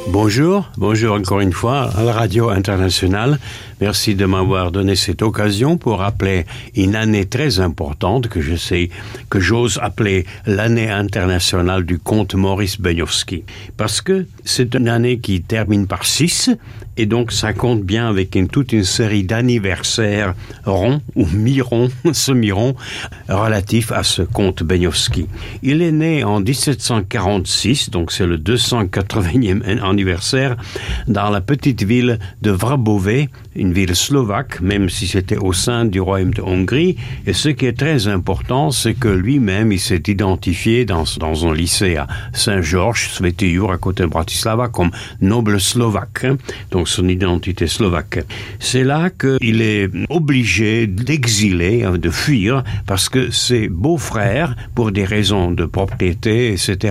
Bonjour encore une fois à la Radio Internationale. Merci de m'avoir donné cette occasion pour rappeler une année très importante que j'ose appeler l'année internationale du comte Maurice Benioffsky. Parce que c'est une année qui termine par 6 et donc ça compte bien avec toute une série d'anniversaires ronds ou mi-ronds, semi-ronds, relatifs à ce comte Benioffsky. Il est né en 1746, donc c'est le 280e anniversaire, dans la petite ville de Vrabové, une ville slovaque, même si c'était au sein du royaume de Hongrie. Et ce qui est très important, c'est que lui-même, il s'est identifié dans un lycée à Saint-Georges, Svätý Jur, à côté de Bratislava, comme noble slovaque. Donc son identité slovaque. C'est là qu'il est obligé d'exiler, de fuir, parce que ses beaux-frères, pour des raisons de propriété, etc.,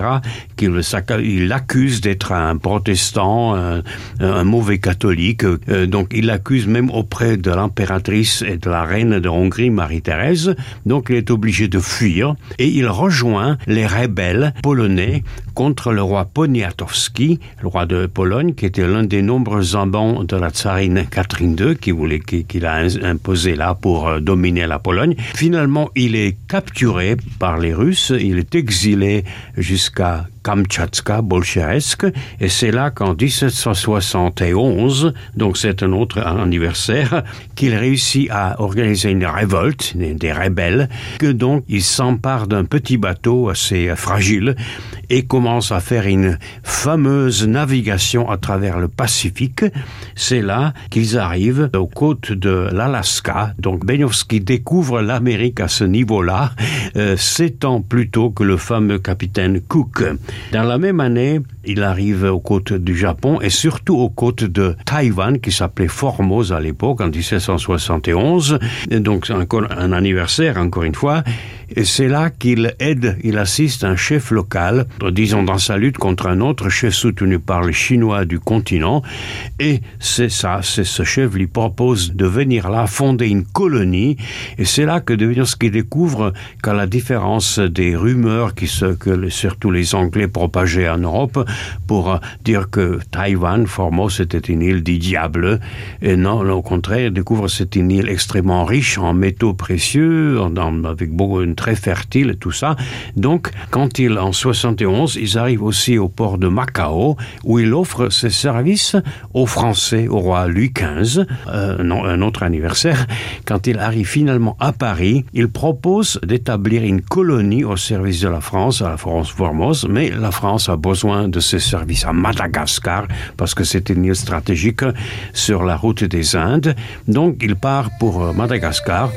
il l'accuse d'être un protestant, un mauvais catholique. Donc il l'accuse même auprès de l'impératrice et de la reine de Hongrie, Marie-Thérèse. Donc il est obligé de fuir et il rejoint les rebelles polonais contre le roi Poniatowski, le roi de Pologne, qui était l'un des nombreux amants de la tsarine Catherine II, qu'il a imposé là pour dominer la Pologne. Finalement, il est capturé par les Russes, il est exilé jusqu'à Kamtchatka, Bolcheretsk, et c'est là qu'en 1771, donc c'est un autre anniversaire, qu'il réussit à organiser une révolte des rebelles, que donc il s'empare d'un petit bateau assez fragile et commence à faire une fameuse navigation à travers le Pacifique. C'est là qu'ils arrivent aux côtes de l'Alaska. Donc Benioffsky découvre l'Amérique à ce niveau-là, 7 ans plus tôt que le fameux capitaine Cook. Dans la même année, il arrive aux côtes du Japon et surtout aux côtes de Taïwan, qui s'appelait Formose à l'époque, en 1771. Et donc, encore un anniversaire, encore une fois. Et c'est là qu'il assiste un chef local, disons dans sa lutte contre un autre chef soutenu par les Chinois du continent. Et c'est ce chef lui propose de venir là, fonder une colonie. Et c'est là que Benioffsky découvre qu'à la différence des rumeurs que surtout les Anglais propageaient en Europe, pour dire que Taïwan, Formose, était une île du diable. Et non, au contraire, il découvre que c'est une île extrêmement riche en métaux précieux, avec beaucoup, très fertile et tout ça. Donc, en 71, ils arrivent aussi au port de Macao, où il offre ses services aux Français, au roi Louis XV, un autre anniversaire. Quand il arrive finalement à Paris, il propose d'établir une colonie au service de la France, à la France Formose, mais la France a besoin de ses services à Madagascar, parce que c'est une île stratégique sur la route des Indes. Donc, il part pour Madagascar.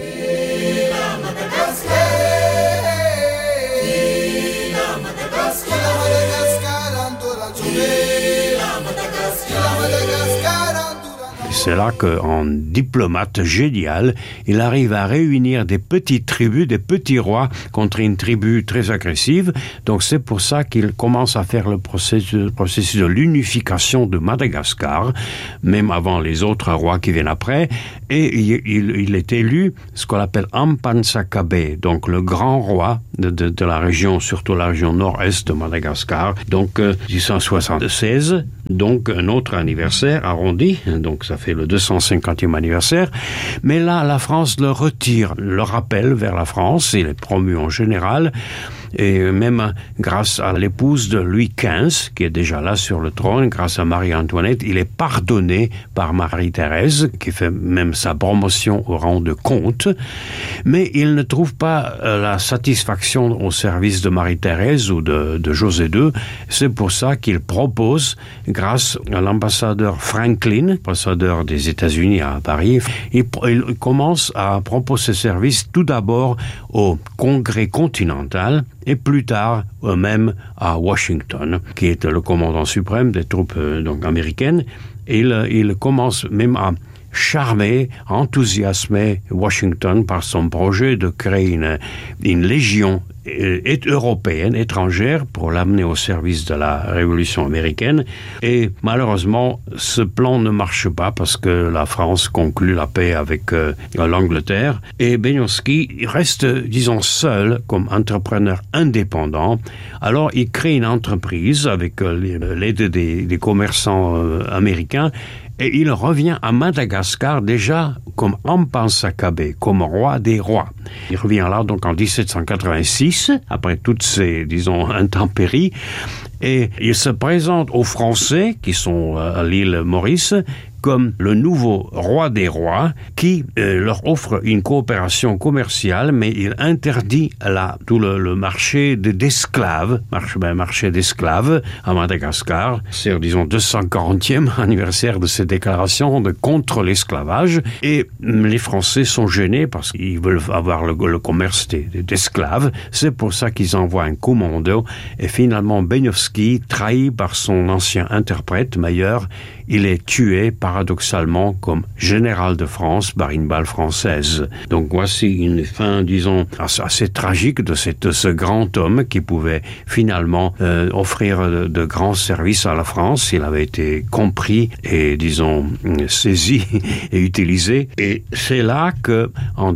C'est là qu'en diplomate génial, il arrive à réunir des petites tribus, des petits rois contre une tribu très agressive. Donc c'est pour ça qu'il commence à faire le processus de l'unification de Madagascar, même avant les autres rois qui viennent après. Et il est élu ce qu'on appelle Amponsakabe, donc le grand roi de la région, surtout la région nord-est de Madagascar. Donc 1876, donc un autre anniversaire arrondi, donc ça fait le 250e anniversaire, mais là, la France le retire, le rappelle vers la France, il est promu en général, et même grâce à l'épouse de Louis XV, qui est déjà là sur le trône, grâce à Marie-Antoinette, il est pardonné par Marie-Thérèse, qui fait même sa promotion au rang de comte, mais il ne trouve pas la satisfaction au service de Marie-Thérèse ou de José II. C'est pour ça qu'il propose, grâce à l'ambassadeur Franklin, ambassadeur des États-Unis à Paris, il commence à proposer ses services tout d'abord au Congrès continental et plus tard même à Washington, qui est le commandant suprême des troupes américaines. Et il commence même à charmer, enthousiasmer Washington par son projet de créer une légion est européenne, étrangère, pour l'amener au service de la Révolution américaine. Et malheureusement, ce plan ne marche pas parce que la France conclut la paix avec l'Angleterre. Et Beniowski reste, disons, seul comme entrepreneur indépendant. Alors, il crée une entreprise avec l'aide des commerçants américains. Et il revient à Madagascar déjà comme Mpensakabe, comme roi des rois. Il revient là donc en 1786, après toutes ces, disons, intempéries, et il se présente aux Français qui sont à l'île Maurice comme le nouveau roi des rois qui leur offre une coopération commerciale, mais il interdit tout le marché d'esclaves, marché d'esclaves à Madagascar. C'est, disons, 240e anniversaire de cette déclaration contre l'esclavage, et les Français sont gênés parce qu'ils veulent avoir le commerce d'esclaves. C'est pour ça qu'ils envoient un commando, et finalement Beniowski, trahi par son ancien interprète Mayer, il est tué paradoxalement comme général de France par une balle française. Donc voici une fin, disons, assez tragique de ce grand homme qui pouvait finalement offrir de grands services à la France. Il avait été compris et, disons, saisi et utilisé. Et c'est là que, en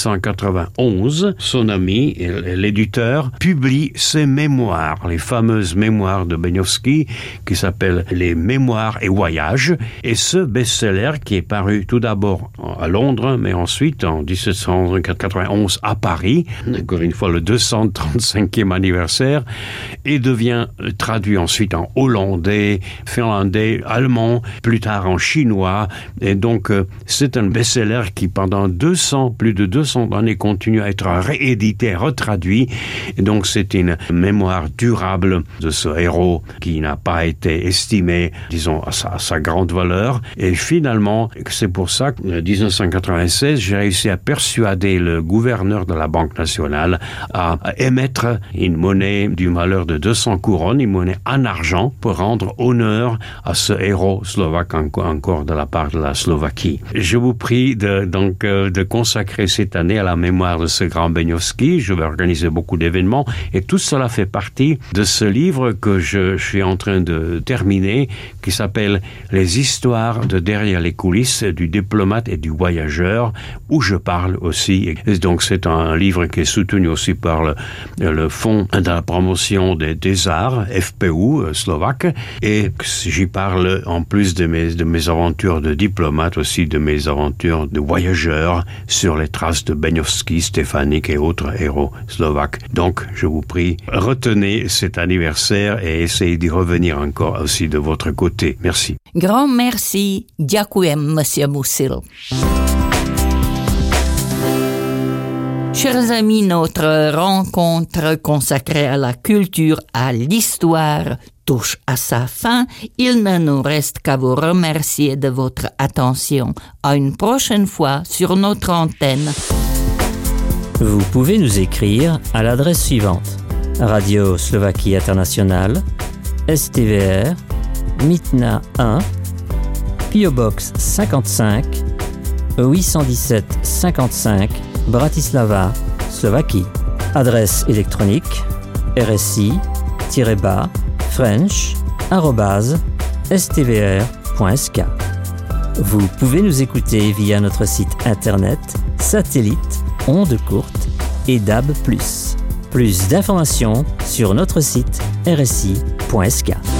1791, son ami, l'éditeur, publie ses mémoires, les fameuses mémoires de Beniowski, qui s'appellent Les Mémoires et Voyages. Et ce best-seller, qui est paru tout d'abord à Londres, mais ensuite en 1791 à Paris, encore une fois le 235e anniversaire, et devient traduit ensuite en hollandais, finlandais, allemand, plus tard en chinois. Et donc c'est un best-seller qui pendant plus de 200 années continue à être réédité, retraduit. Et donc c'est une mémoire durable de ce héros qui n'a pas été estimé, disons, à sa grande valeur. Et finalement, c'est pour ça qu'en 1996, j'ai réussi à persuader le gouverneur de la Banque nationale à émettre une monnaie du malheur de 200 couronnes, une monnaie en argent, pour rendre honneur à ce héros slovaque encore de la part de la Slovaquie. Je vous prie de consacrer cette année à la mémoire de ce grand Beniowski. Je vais organiser beaucoup d'événements, et tout cela fait partie de ce livre que je suis en train de terminer, qui s'appelle Les histoires de derrière les coulisses du diplomate et du voyageur, où je parle aussi. Et donc c'est un livre qui est soutenu aussi par le Fonds de la promotion des arts, FPU slovaque, et j'y parle en plus de mes aventures de diplomate, aussi de mes aventures de voyageur sur les traces de Beniowski, Stefanik et autres héros slovaques. Donc je vous prie, retenez cet anniversaire et essayez d'y revenir encore aussi de votre côté. Merci. Grand merci. Ďakujem, Monsieur Musil. Chers amis, notre rencontre consacrée à la culture, à l'histoire, touche à sa fin. Il ne nous reste qu'à vous remercier de votre attention. À une prochaine fois sur notre antenne. Vous pouvez nous écrire à l'adresse suivante: Radio Slovaquie Internationale, STVR, Mytna 1, P.O. Box 55, 817 55, Bratislava, Slovaquie. Adresse électronique rsi-french@stvr.sk. Vous pouvez nous écouter via notre site internet, satellite, ondes courtes et DAB+. Plus d'informations sur notre site rsi.sk.